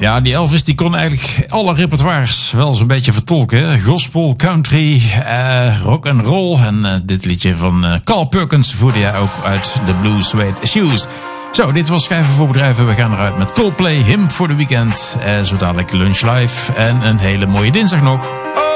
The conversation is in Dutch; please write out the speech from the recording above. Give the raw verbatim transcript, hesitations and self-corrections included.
Ja, die Elvis die kon eigenlijk alle repertoires wel zo'n beetje vertolken. Hè? Gospel, country, uh, rock and roll. En uh, dit liedje van uh, Carl Perkins voerde jij ook uit de Blue Suede Shoes. Zo, dit was Schrijven voor Bedrijven. We gaan eruit met Coldplay, Him for the Weekend. Uh, zo dadelijk Lunch Live en een hele mooie dinsdag nog.